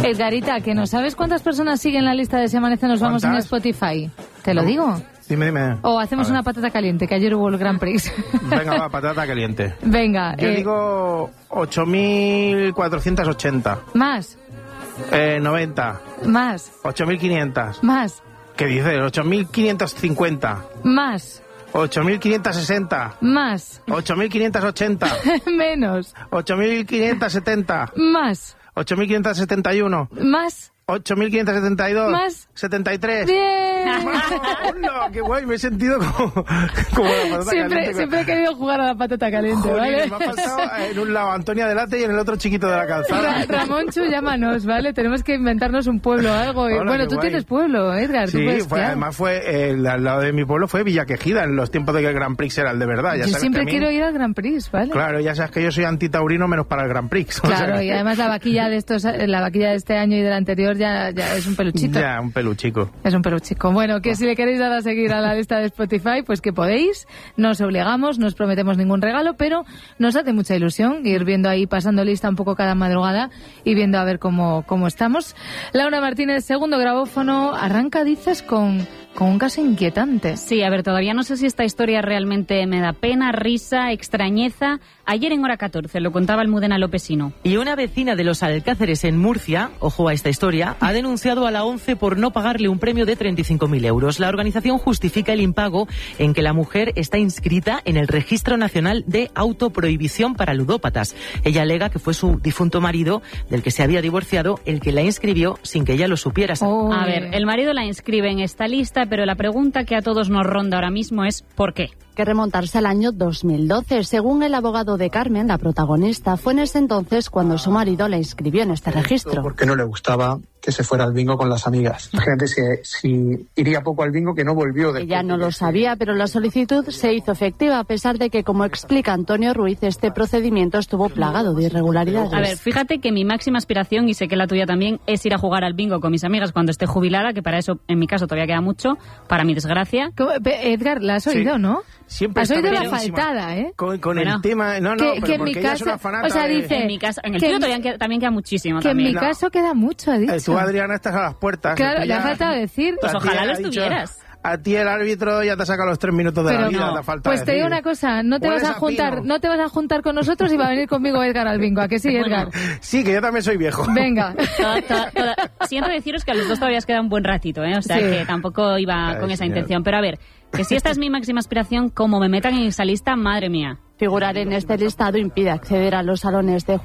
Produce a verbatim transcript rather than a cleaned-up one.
Edgarita, que no sabes cuántas personas siguen la lista de Si Amanece Nos Vamos en Spotify. ¿Te lo digo? Dime, dime. O hacemos una patata caliente, que ayer hubo el Grand Prix. Venga, va, patata caliente. Venga. Yo eh, digo ocho mil cuatrocientos ochenta. Más. Eh, noventa. Más. ocho mil quinientos. Más. ¿Qué dices? ocho mil quinientos cincuenta. Más. ocho mil quinientos sesenta. Más. ocho mil quinientos ochenta. Menos. ocho mil quinientos setenta. Más. ocho mil quinientos setenta y uno. Más. ocho mil quinientos setenta y dos. Más. setenta y tres. Bien. ¡Hola! ¡Qué guay! Me he sentido como, como la patata Siempre, caliente. siempre he querido jugar a la patata caliente, Joder, ¿vale? me ha pasado en un lado Antonia Delate y en el otro Chiquito de la Calzada. Ra- Ramonchu, llámanos, ¿vale? Tenemos que inventarnos un pueblo o algo. Y, Hola, bueno, qué tú guay. tienes pueblo, Edgar. tú Sí, puedes fue, esquiar. además fue el, al lado de mi pueblo fue Villaquejida en los tiempos de que el Grand Prix era el de verdad. Ya Yo sabes siempre que a mí- quiero ir al Grand Prix, ¿vale? Claro, ya sabes que yo soy antitaurino menos para el Grand Prix. o sea Claro, que- y además la vaquilla de estos, la vaquilla de este año y del anterior ya, ya es un peluchito. Ya, un peluchico. Es un peluchico. Bueno, que si le queréis dar a seguir a la lista de Spotify, pues que podéis. No os obligamos, no os prometemos ningún regalo, pero nos hace mucha ilusión ir viendo ahí, pasando lista un poco cada madrugada y viendo a ver cómo, cómo estamos. Laura Martínez, segundo grabófono, arranca, dices, con, con un caso inquietante. Sí, a ver, todavía no sé si esta historia realmente me da pena, risa, extrañeza. Ayer en Hora catorce lo contaba Almudena Lopesino. Y una vecina de los Alcáceres en Murcia, ojo a esta historia, ha denunciado a la ONCE por no pagarle un premio de treinta y cinco mil euros. La organización justifica el impago en que la mujer está inscrita en el Registro Nacional de Autoprohibición para Ludópatas. Ella alega que fue su difunto marido, del que se había divorciado, el que la inscribió sin que ella lo supiera. Oh, A ver, el marido la inscribe en esta lista, pero la pregunta que a todos nos ronda ahora mismo es ¿por qué? Que remontarse al año dos mil doce. Según el abogado de Carmen, la protagonista, fue en ese entonces cuando su marido la inscribió en este registro. Porque no le gustaba que se fuera al bingo con las amigas. Imagínate si, si iría poco al bingo que no volvió. después Ella no de lo que- sabía, pero la solicitud se hizo efectiva, a pesar de que, como explica Antonio Ruiz, este procedimiento estuvo plagado de irregularidades. A ver, fíjate que mi máxima aspiración, y sé que la tuya también, es ir a jugar al bingo con mis amigas cuando esté jubilada, que para eso, en mi caso, todavía queda mucho, para mi desgracia. ¿Cómo? Pe- Edgar, ¿la has oído, Sí. no? Siempre Has está oído la buenísima. faltada, ¿eh? Con, con Bueno. el tema... No, no, Que- pero que en porque mi ella es caso- una fanata o sea, de- dice- En mi caso, en el que tuyo en- todavía queda, también queda muchísimo. Que en también. mi No. caso queda mucho, ha dicho. Eh, tú, Adriana, estás a las puertas. Claro, A ti le ha ya- faltado decir. Pues a ti ojalá ha lo dicho, estuvieras. A ti el árbitro ya te saca los tres minutos de Pero la vida, no. te falta Pues te digo decir. una cosa, no te vas Hueles a juntar, pino. no te vas a juntar con nosotros y va a venir conmigo Edgar al bingo, ¿a que sí, Edgar? Sí, que yo también soy viejo. Venga. Toda- toda- toda- Siento deciros que a los dos todavía os queda un buen ratito, ¿eh? O sea, Sí. que tampoco iba Ay, con esa señor. intención. Pero a ver, que si esta es mi máxima aspiración, como me metan en esa lista, madre mía. Figurar en este listado impide acceder a los salones de